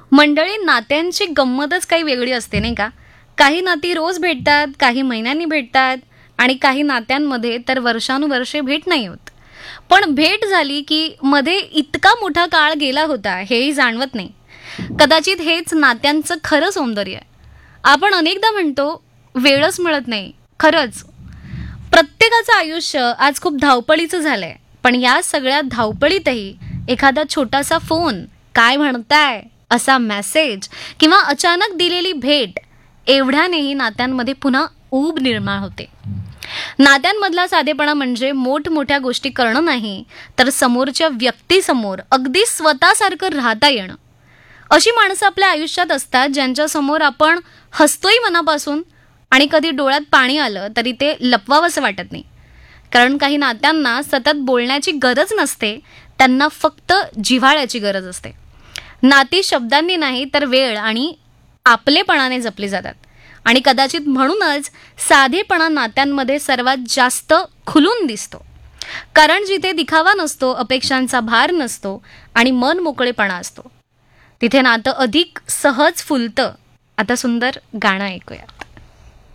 मंडळी, नात्यांची गंमतच काही वेगळी असते नाही का. काही नाती रोज भेटतात, काही महिन्यांनी भेटतात आणि काही नात्यांमध्ये तर वर्षानुवर्षे भेट नाही होत. पण भेट झाली की मध्ये इतका मोठा काळ गेला होता हेही जाणवत नाही. कदाचित हेच नात्यांचं खरं सौंदर्य आहे. आपण अनेकदा म्हणतो वेळच मिळत नाही. खरंच प्रत्येकाचं आयुष्य आज खूप धावपळीचं झालंय. पण या सगळ्या धावपळीतही एखादा छोटासा फोन, काय म्हणताय असा मेसेज किंवा अचानक दिलेली भेट, एवढ्यानेही नात्यांमध्ये पुन्हा ऊब निर्माण होते. नात्यांमधला साधेपणा म्हणजे मोठमोठ्या गोष्टी करणं नाही, तर समोरच्या व्यक्तीसमोर अगदी स्वतःसारखं राहता येणं. अशी माणसं आपल्या आयुष्यात असतात ज्यांच्या समोर आपण हसतोही मनापासून आणि कधी डोळ्यात पाणी आलं तरी ते लपवावंसं वाटत नाही. कारण काही नात्यांना सतत बोलण्याची गरज नसते, त्यांना फक्त जिव्हाळ्याची गरज असते. नाती शब्दांनी नाही तर वेळ आणि आपलेपणाने जपली जातात. आणि कदाचित म्हणूनच साधेपणा नात्यांमध्ये सर्वात जास्त खुलून दिसतो. कारण जिथे दिखावा नसतो, अपेक्षांचा भार नसतो आणि मन मोकळेपणा असतो, तिथे नातं अधिक सहज फुलतं. आता सुंदर गाणं ऐकूया.